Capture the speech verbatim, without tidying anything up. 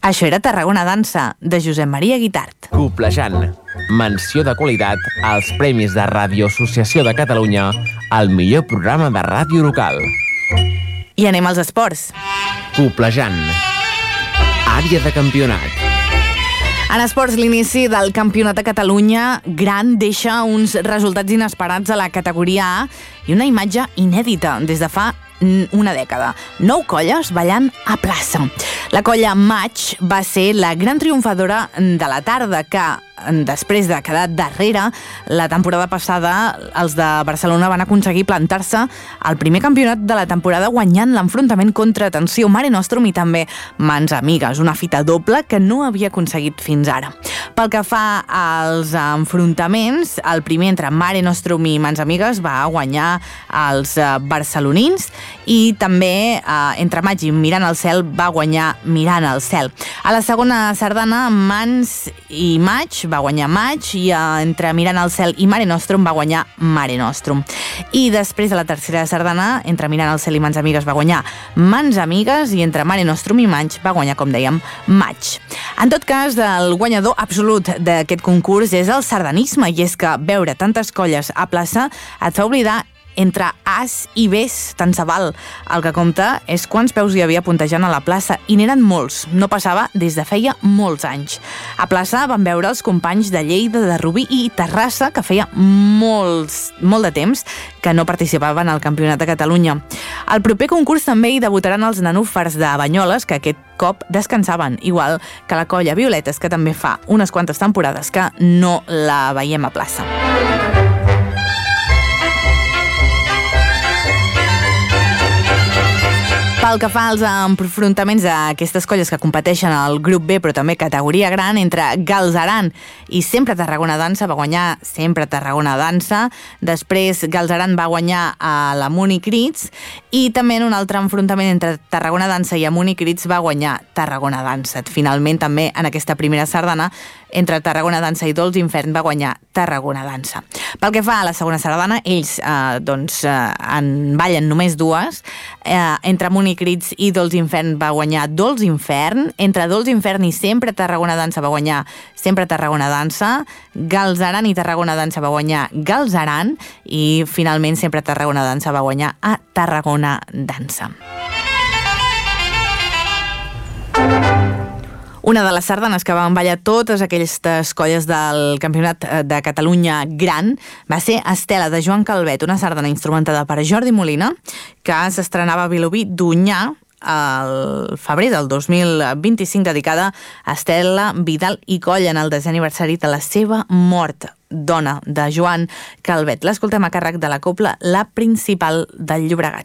Això era Tarragona Dansa, de Josep Maria Guitart. Coplejant. Menció de qualitat als Premis de Ràdio Associació de Catalunya al millor programa de ràdio local. I anem als esports. Coplejant. Àrea de campionat. En esports, l'inici del Campionat de Catalunya Gran deixa uns resultats inesperats a la categoria A i una imatge inèdita des de fa una dècada. Nou colles ballant a plaça. La colla Maig va ser la gran triomfadora de la tarda que, després de quedar darrere, la temporada passada els de Barcelona van aconseguir plantar-se al primer campionat de la temporada guanyant l'enfrontament contra, atenció, Mare Nostrum i també Mans Amigues, una fita doble que no havia aconseguit fins ara. Pel que fa als enfrontaments, el primer entre Mare Nostrum i Mans Amigues va guanyar els barcelonins i també eh, entre Maig i Mirant al Cel va guanyar Mirant al Cel. A la segona sardana, Mans i Maig va guanyar Maig i eh, entre Mirant al Cel i Mare Nostrum va guanyar Mare Nostrum. I després de la tercera sardana, entre Mirant al Cel i Mans Amigues va guanyar Mans Amigues i entre Mare Nostrum i Maig va guanyar, com dèiem, Maig. En tot cas, el guanyador absolut d'aquest concurs és el sardanisme, i és que veure tantes colles a plaça et fa oblidar entre As i Bs, tant se val. El que compta és quants peus hi havia puntejant a la plaça, i n'eren molts. No passava des de feia molts anys. A plaça van veure els companys de Lleida, de Rubí i Terrassa, que feia molts, molt de temps que no participaven al Campionat de Catalunya. Al proper concurs també hi debutaran els nanúfars de Banyoles, que aquest cop descansaven, igual que la colla Violetes, que també fa unes quantes temporades que no la veiem a plaça. Pel que fa als enfrontaments d'aquestes colles que competeixen al grup B, però també categoria gran, entre Galzeran i Sempre Tarragona Dansa, va guanyar Sempre Tarragona Dansa. Després Galzeran va guanyar a la Municrits, i també en un altre enfrontament entre Tarragona Dansa i Municrits va guanyar Tarragona Dansa. Finalment, també en aquesta primera sardana, entre Tarragona Dansa i Dolç Infern va guanyar Tarragona Dansa. Pel que fa a la segona sardana, ells eh, doncs, eh, en ballen només dues. Eh, entre Municrits i Dolç Infern va guanyar Dolç Infern. Entre Dolç Infern i Sempre Tarragona Dansa va guanyar Sempre Tarragona Dansa. Galzeran i Tarragona Dansa va guanyar Galzeran. I finalment Sempre Tarragona Dansa va guanyar a Tarragona Dansa. Una de les sardanes que van ballar totes aquestes colles del Campionat de Catalunya Gran va ser Estela, de Joan Calvet, una sardana instrumentada per Jordi Molina, que s'estrenava a Vilobí d'Onyar al febrer del dos mil vint-i-cinc, dedicada a Estela Vidal i Coll en el desè aniversari de la seva mort, dona de Joan Calvet. L'escoltem a càrrec de la cobla La Principal del Llobregat.